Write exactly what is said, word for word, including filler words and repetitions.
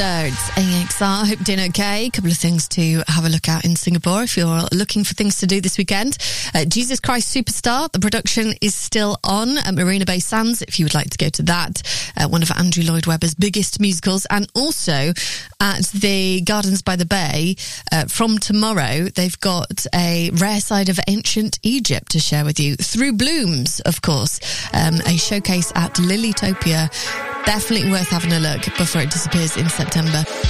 It's A X R. Hope you're doing okay. A couple of things to have a look at in Singapore if you're looking for things to do this weekend. Uh, Jesus Christ Superstar, the production is still on at Marina Bay Sands if you would like to go to that. Uh, one of Andrew Lloyd Webber's biggest musicals. And also at the Gardens by the Bay, uh, from tomorrow, they've got a rare side of ancient Egypt to share with you through Blooms, of course. Um, a showcase at Lilytopia. Definitely worth having a look before it disappears in September.